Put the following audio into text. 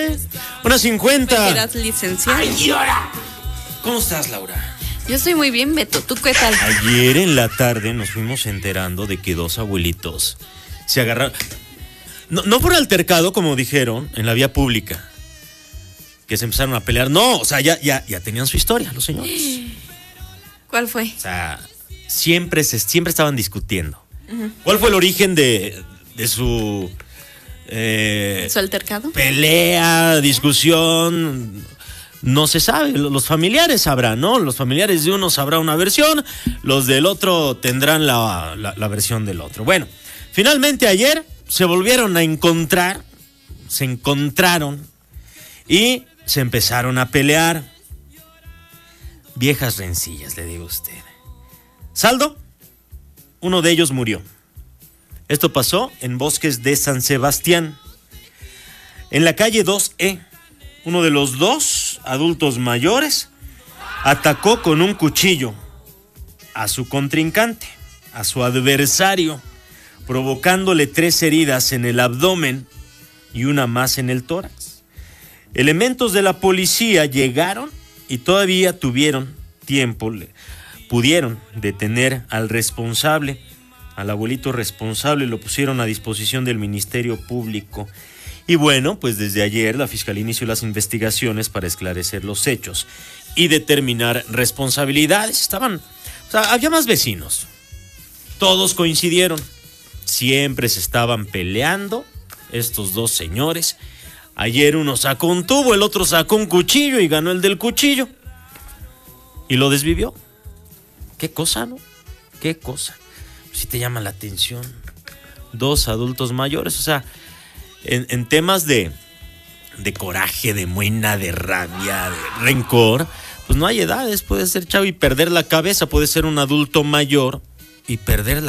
1:50. Eras licenciado. ¡Ay, llora! ¿Cómo estás, Laura? Yo estoy muy bien, Beto. ¿Tú qué tal? Ayer en la tarde nos fuimos enterando de que dos abuelitos se agarraron. No por altercado, como dijeron, en la vía pública. Que se empezaron a pelear. No, o sea, ya tenían su historia, los señores. ¿Cuál fue? O sea, siempre estaban discutiendo. Uh-huh. ¿Cuál fue el origen de su... ¿Su altercado? Pelea, discusión... No se sabe, los familiares sabrán, ¿no? Los familiares de uno sabrán una versión, los del otro tendrán la versión del otro. Bueno, finalmente ayer se volvieron a encontrar, se encontraron y se empezaron a pelear. Viejas rencillas, le digo a usted. Saldo, uno de ellos murió. Esto pasó en Bosques de San Sebastián, en la calle 2E. Uno de los dos adultos mayores atacó con un cuchillo a su contrincante, a su adversario, provocándole 3 heridas en el abdomen y una más en el tórax. Elementos de la policía llegaron y todavía tuvieron tiempo, pudieron detener al responsable, al abuelito responsable, lo pusieron a disposición del Ministerio Público. Y bueno, pues desde ayer la Fiscalía inició las investigaciones para esclarecer los hechos y determinar responsabilidades. Había más vecinos. Todos coincidieron. Siempre se estaban peleando estos dos señores. Ayer uno sacó un tubo, el otro sacó un cuchillo y ganó el del cuchillo. Y lo desvivió. ¿Qué cosa, no? ¿Qué cosa? Si te llama la atención. 2 adultos mayores, o sea... En temas de coraje, de muina, de rabia, de rencor, pues no hay edades. Puede ser chavo y perder la cabeza, puede ser un adulto mayor y perder la